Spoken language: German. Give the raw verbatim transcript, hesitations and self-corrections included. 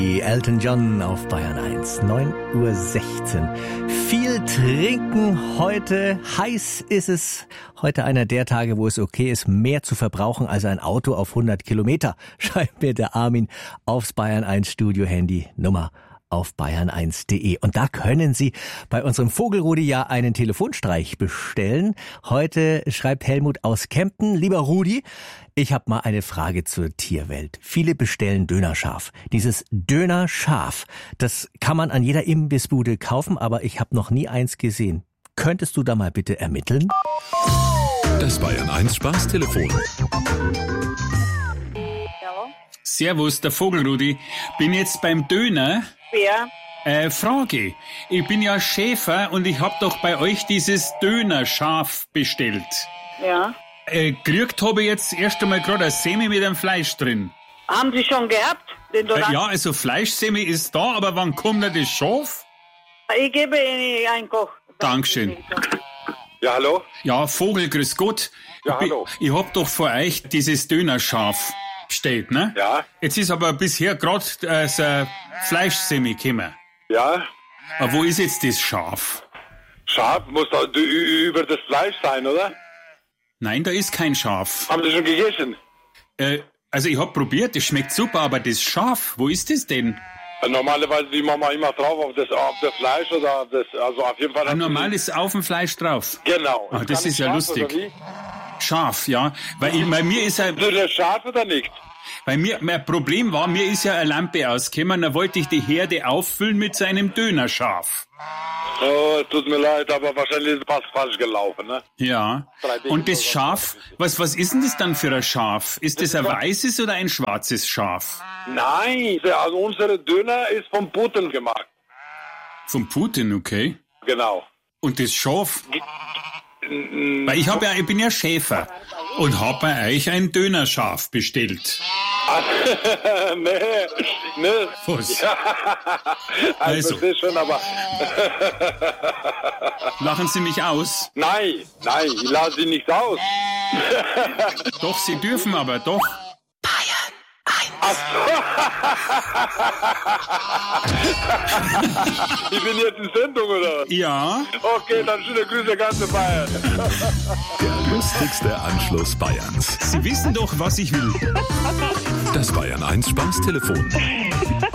Elton John auf Bayern eins, neun Uhr sechzehn. Viel trinken heute, heiß ist es. Heute einer der Tage, wo es okay ist, mehr zu verbrauchen als ein Auto auf hundert Kilometer, schreibt mir der Armin aufs Bayern eins Studio-Handy, Nummer auf bayern eins punkt de. Und da können Sie bei unserem Vogelrudi ja einen Telefonstreich bestellen. Heute schreibt Helmut aus Kempten: Lieber Rudi, ich habe mal eine Frage zur Tierwelt. Viele bestellen Dönerschaf. Dieses Dönerschaf, das kann man an jeder Imbissbude kaufen, aber ich habe noch nie eins gesehen. Könntest du da mal bitte ermitteln? Das Bayern eins Spaßtelefon. Servus, der Vogelrudi. Bin jetzt beim Döner. Wer? Äh, Frage. Ich bin ja Schäfer und ich hab doch bei euch dieses Dönerschaf bestellt. Ja. Äh, gekriegt habe ich jetzt erst einmal gerade ein Semi mit einem Fleisch drin. Haben Sie schon gehabt? Den Äh, ja, also Fleischsemi ist da, aber wann kommt denn das Schaf? Ich gebe Ihnen einen Koch. Dankeschön. Ja, hallo? Ja, Vogel, grüß Gott. Ja, ich, bin- hallo. ich hab doch vor euch dieses Dönerschaf bestellt, ne? Ja, Jetzt ist aber bisher gerade äh, so ein Fleischsemi gekommen. ja. Aber wo ist jetzt das Schaf? Schaf muss doch d- ü- über das Fleisch sein, oder? Nein, da ist kein Schaf. Haben Sie schon gegessen? Äh, also ich hab probiert, das schmeckt super, aber das Schaf, wo ist das denn? Äh, Normalerweise die machen wir immer drauf auf das, auf das Fleisch oder auf das, also auf jeden Fall. Ein hat sie- normales auf dem Fleisch drauf. Genau. Ah, das Kann ist ja Schaf lustig. oder wie? Scharf, ja. Weil ich, bei mir ist ja, Ist das Schaf oder nicht? bei mir, mein Problem war, mir ist ja eine Lampe ausgekommen, da wollte ich die Herde auffüllen mit so einem Dönerschaf. Oh, es tut mir leid, aber wahrscheinlich ist was falsch gelaufen, ne? Ja. Und das Schaf, was, was ist denn das dann für ein Schaf? Ist das ein weißes oder ein schwarzes Schaf? Nein, also unsere Döner ist vom Putin gemacht. Von Putin, okay. Genau. Und das Schaf? Weil ich hab ja, ich bin ja Schäfer und hab bei euch ein Dönerschaf bestellt. nee, ne? Was? Also, Also. das ist schon, aber Lachen Sie mich aus? nein, nein, ich lasse sie nicht aus. Doch, Sie dürfen aber, doch. Ich bin jetzt in Sendung, oder? Ja. Okay, dann schöne Grüße, ganze Bayern. Der lustigste Anschluss Bayerns. Sie wissen doch, was ich will. Das Bayern eins Spaßtelefon.